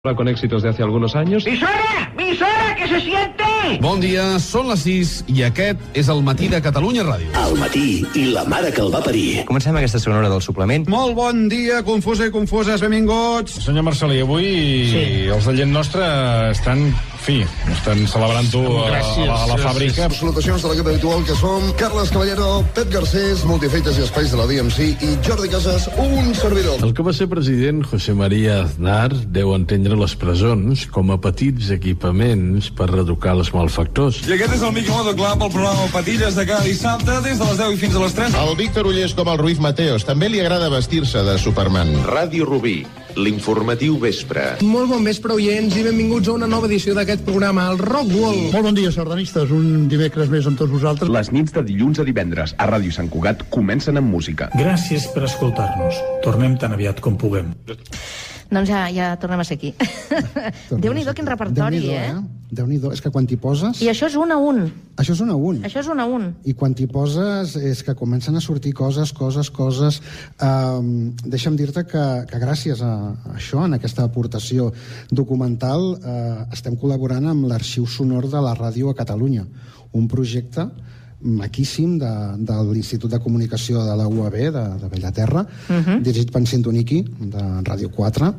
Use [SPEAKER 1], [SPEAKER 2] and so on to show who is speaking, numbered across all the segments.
[SPEAKER 1] con éxitos de hace algunos años.
[SPEAKER 2] ¡Misora! ¡Misora! ¡Que se siente!
[SPEAKER 3] Bon dia, són les 6 i aquest és el Matí de Catalunya Ràdio.
[SPEAKER 4] Al matí i la mare que el va parir.
[SPEAKER 5] Comencem aquesta segona hora del suplement.
[SPEAKER 6] Molt bon dia, confusa i confuses, benvinguts.
[SPEAKER 7] Senyor Marcelí, avui els de gent nostra estan, estan celebrant-ho a la fàbrica.
[SPEAKER 8] Salutacions de l'equip habitual que som Carles Caballero, Pep Garcés, Multifeites i Espais de la DMC i Jordi Casas, un servidor.
[SPEAKER 9] El que va ser president, José María Aznar, deu entendre les presons com a petits equipaments per reeducar els malfactors.
[SPEAKER 10] I aquest és el Miqui Motoclub, el programa Patilles de cada dissabte des de les 10 i fins a les 3.
[SPEAKER 11] El Víctor Ullés com el Ruiz Mateos també li agrada vestir-se de Superman.
[SPEAKER 12] Ràdio Rubí, l'informatiu vespre.
[SPEAKER 13] Molt bon vespre, oients, i benvinguts a una nova edició d'aquest programa, el Rockwall.
[SPEAKER 14] Molt bon dia, sardanistes, un dimecres més amb tots vosaltres.
[SPEAKER 15] Les nits de dilluns a divendres a Ràdio Sant Cugat comencen amb música.
[SPEAKER 16] Gràcies per escoltar-nos. Tornem tan aviat com puguem.
[SPEAKER 17] Doncs ja tornem a ser aquí. Déu-n'hi-do, quin repertori,
[SPEAKER 14] Déu-n'hi-do, és que quan t'hi poses...
[SPEAKER 17] I això és un a un.
[SPEAKER 14] Això és un a un.
[SPEAKER 17] Això és un a un.
[SPEAKER 14] I quan t'hi poses és que comencen a sortir coses. Deixa'm dir-te que gràcies a això, en aquesta aportació documental, estem col·laborant amb l'Arxiu Sonor de la Ràdio a Catalunya. Un projecte maquíssim de l'Institut de Comunicació de la UAB de Bellaterra, dirigit per en Sintoniki de Ràdio 4,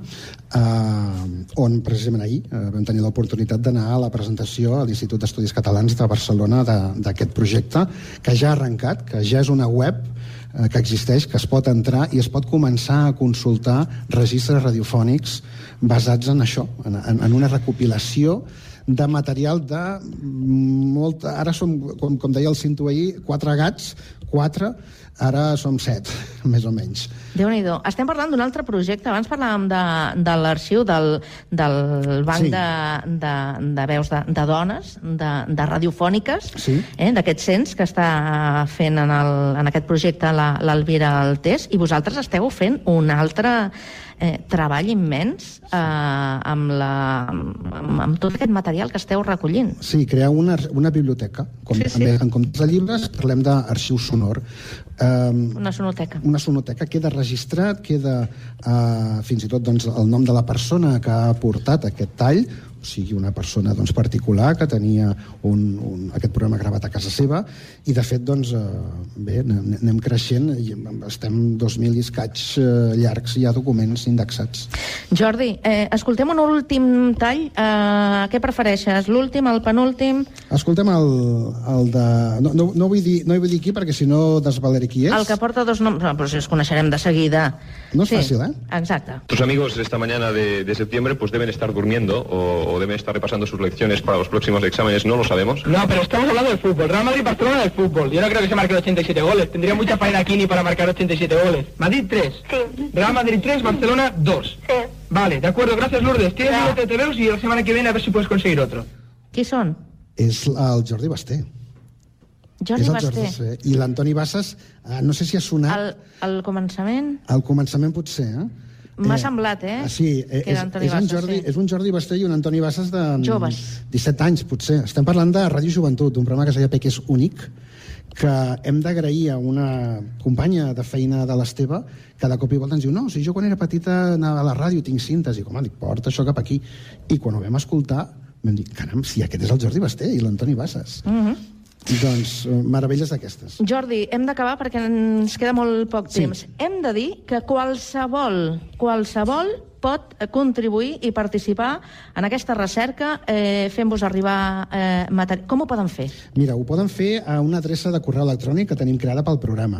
[SPEAKER 14] on precisament ahir vam tenir l'oportunitat d'anar a la presentació a l'Institut d'Estudis Catalans de Barcelona d'aquest projecte, que ja ha arrencat, que ja és una web que existeix, que es pot entrar i es pot començar a consultar registres radiofònics basats en això, en una recopilació de material de molt... Ara som, com deia el Cinto ahir, 4 gats, ara som 7, més o menys.
[SPEAKER 17] Déu-n'hi-do. Estem parlant d'un altre projecte. Abans parlàvem de l'arxiu del banc de veus de dones, de radiofòniques, d'aquest cens que està fent en aquest projecte l'Alvira Altés, i vosaltres esteu fent un altre treball immens amb tot aquest material que esteu recollint.
[SPEAKER 14] Sí, crear una biblioteca. En comptes de llibres, parlem d'arxiu sonor.
[SPEAKER 17] Una sonoteca.
[SPEAKER 14] Una sonoteca. Queda registrat, queda fins i tot el nom de la persona que ha portat aquest tall, o sigui, una persona particular que tenia aquest programa gravat a casa seva, i de fet, bé, anem creixent, i estem 2.000 i escaig llargs, hi ha documents indexats.
[SPEAKER 17] Jordi, escoltem un últim tall. Què prefereixes, l'últim, el penúltim?
[SPEAKER 14] Escoltem el de... No vull dir qui, perquè si no desvaleré qui és.
[SPEAKER 17] El que porta dos noms, però si els coneixerem de seguida.
[SPEAKER 14] No és fàcil,
[SPEAKER 17] Exacte.
[SPEAKER 1] Tus amigos esta mañana de septiembre pues deben estar durmiendo o deben estar repasando sus lecciones para los próximos exámenes, no lo sabemos.
[SPEAKER 2] No, pero estamos hablando del fútbol. Real Madrid-Barcelona del fútbol. Yo no creo que se marquen 87 goles. Tendría mucha faena Kini para marcar 87 goles. Madrid 3. Sí. Real Madrid 3, Barcelona 2. Sí. Vale, de acuerdo. Gracias, Lourdes. Tienes un de TVOs y la semana que viene a ver si puedes conseguir otro.
[SPEAKER 17] Qui són?
[SPEAKER 14] És el Jordi Basté.
[SPEAKER 17] Jordi Basté.
[SPEAKER 14] I l'Antoni Bassas, no sé si ha sonat...
[SPEAKER 17] Al començament?
[SPEAKER 14] Al començament potser,
[SPEAKER 17] M'ha semblat,
[SPEAKER 14] Sí, és un Jordi Basté i un Antoni Bassas de...
[SPEAKER 17] Joves.
[SPEAKER 14] 17 anys, potser. Estem parlant de Ràdio Joventut, un programa que es deia Que és únic, que hem d'agrair a una companya de feina de l'Esteve, que de cop i volta ens diu, no, si jo quan era petita anava a la ràdio, tinc cintes, i com, dic, porta això cap aquí. I quan ho vam escoltar, vam dir, caram, si aquest és el Jordi Basté i l'Antoni Bassas. Doncs, meravelles d'aquestes.
[SPEAKER 17] Jordi, hem d'acabar perquè ens queda molt poc temps. Hem de dir que qualsevol pot contribuir i participar en aquesta recerca fent-vos arribar material. Com ho poden fer?
[SPEAKER 14] Mira, ho poden fer a una adreça de correu electrònic que tenim creada pel programa,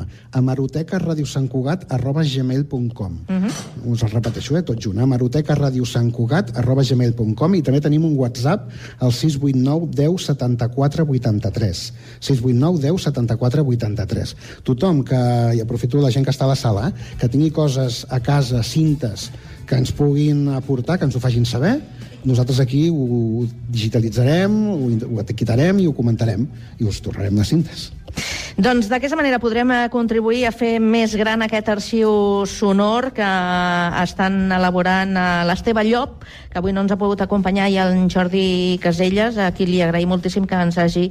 [SPEAKER 14] hemerotecaradiosantcugat@gmail.com. Us el repeteixo, tot junt, hemerotecaradiosantcugat@gmail.com, i també tenim un WhatsApp al 689 10 74 83. 689 10 74 83. Tothom que, i aprofito la gent que està a la sala, que tingui coses a casa, cintes, que ens puguin aportar, que ens ho facin saber, nosaltres aquí ho digitalitzarem, ho etiquetarem i ho comentarem, i us tornarem les cintes.
[SPEAKER 17] Doncs d'aquesta manera podrem contribuir a fer més gran aquest arxiu sonor que estan elaborant l'Esteve Llop, que avui no ens ha pogut acompanyar, i el Jordi Caselles, a qui li agraïm moltíssim que ens hagi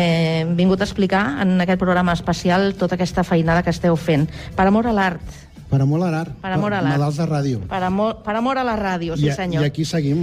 [SPEAKER 17] vingut a explicar en aquest programa especial tota aquesta feinada que esteu fent. Per amor a l'art.
[SPEAKER 14] Per amor a l'art.
[SPEAKER 17] Per amor a l'art.
[SPEAKER 14] Malalts de ràdio.
[SPEAKER 17] Per amor a la ràdio, sí senyor.
[SPEAKER 14] I aquí seguim.